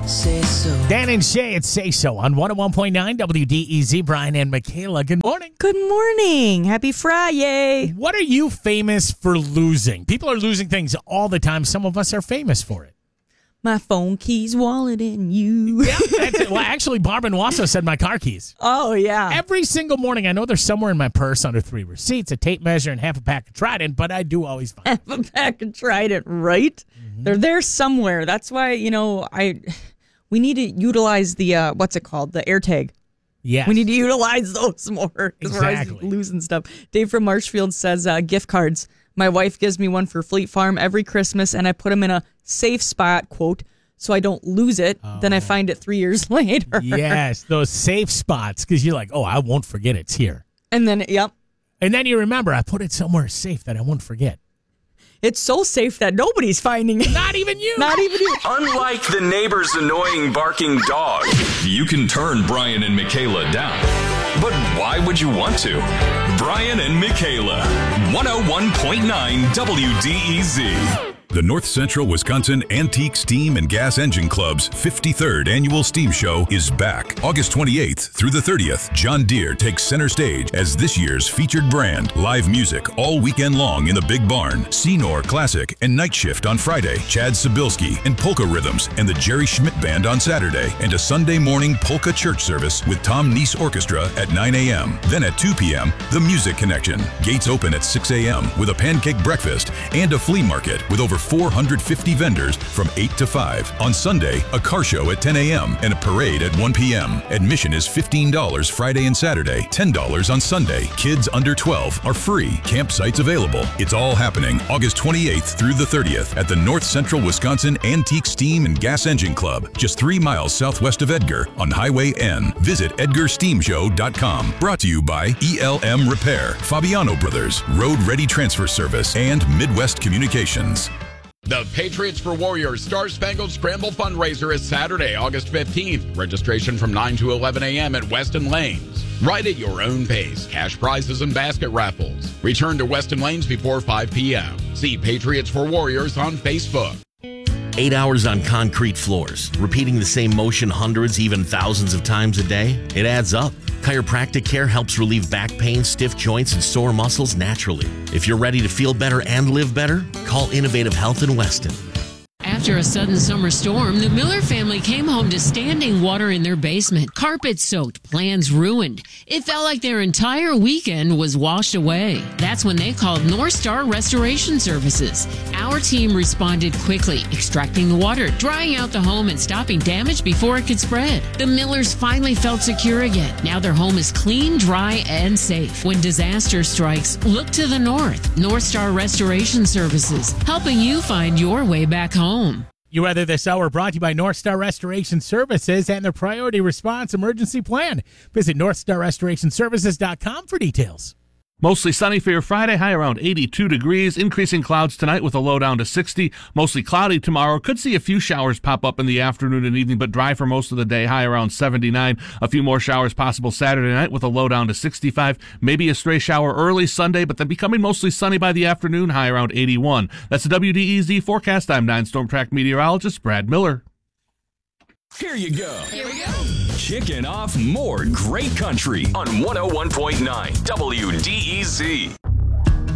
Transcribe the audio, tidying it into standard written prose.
Say so. Dan and Shay at Say So on 101.9 WDEZ. Brian and Michaela, good morning. Good morning. Happy Friday. What are you famous for losing? People are losing things all the time. Some of us are famous for it. My phone keys, wallet, and you. Yeah, that's it. Well, actually, Barbara and Wasso said my car keys. Oh, yeah. Every single morning, I know they're somewhere in my purse under 3 receipts, a tape measure, and half a pack of Trident, but I do always find Half a pack of Trident, right? Mm-hmm. They're there somewhere. That's why, we need to utilize the, what's it called? The AirTag. Yes. We need to utilize those more because we're always losing stuff. Dave from Marshfield says gift cards. My wife gives me one for Fleet Farm every Christmas, and I put them in a safe spot, quote, so I don't lose it. Oh. Then I find it 3 years later. Yes, those safe spots, because you're like, oh, I won't forget it's here. And then, yep. And then you remember, I put it somewhere safe that I won't forget. It's so safe that nobody's finding it. Not even you. Not even you. Unlike the neighbor's annoying barking dog, you can turn Brian and Michaela down. But why would you want to? Brian and Michaela, 101.9 WDEZ. The North Central Wisconsin Antique Steam and Gas Engine Club's 53rd Annual Steam Show is back. August 28th through the 30th, John Deere takes center stage as this year's featured brand. Live music all weekend long in the Big Barn. Senor Classic and Night Shift on Friday. Chad Sobilski and Polka Rhythms and the Jerry Schmidt Band on Saturday. And a Sunday morning polka church service with Tom Neese Orchestra at 9 a.m. Then at 2 p.m., The Music Connection. Gates open at 6 a.m. with a pancake breakfast and a flea market with over 450 vendors from 8 to 5. On Sunday, a car show at 10 a.m. and a parade at 1 p.m. Admission is $15 Friday and Saturday, $10 on Sunday. Kids under 12 are free. Campsites available. It's all happening August 28th through the 30th at the North Central Wisconsin Antique Steam and Gas Engine Club, just 3 miles southwest of Edgar on Highway N. Visit EdgarSteamShow.com. Brought to you by ELM Repair, Fabiano Brothers, Road Ready Transfer Service, and Midwest Communications. The Patriots for Warriors Star Spangled Scramble fundraiser is Saturday, August 15th. Registration from 9 to 11 a.m. at Weston Lanes. Ride at your own pace. Cash prizes and basket raffles. Return to Weston Lanes before 5 p.m. See Patriots for Warriors on Facebook. 8 hours on concrete floors, repeating the same motion hundreds, even thousands of times a day, it adds up. Chiropractic care helps relieve back pain, stiff joints, and sore muscles naturally. If you're ready to feel better and live better, call Innovative Health in Weston. After a sudden summer storm, the Miller family came home to standing water in their basement. Carpet soaked, plans ruined. It felt like their entire weekend was washed away. That's when they called North Star Restoration Services. Our team responded quickly, extracting the water, drying out the home, and stopping damage before it could spread. The Millers finally felt secure again. Now their home is clean, dry, and safe. When disaster strikes, look to the north. North Star Restoration Services, helping you find your way back home. You Weather This Hour brought to you by North Star Restoration Services and their Priority Response Emergency Plan. Visit NorthStarRestorationServices.com for details. Mostly sunny for your Friday, high around 82 degrees. Increasing clouds tonight with a low down to 60. Mostly cloudy tomorrow. Could see a few showers pop up in the afternoon and evening, but dry for most of the day, high around 79. A few more showers possible Saturday night with a low down to 65. Maybe a stray shower early Sunday, but then becoming mostly sunny by the afternoon, high around 81. That's the WDEZ forecast. I'm 9 Storm Track meteorologist Brad Miller. Here you go. Here we go. Kicking off more great country on 101.9 WDEZ.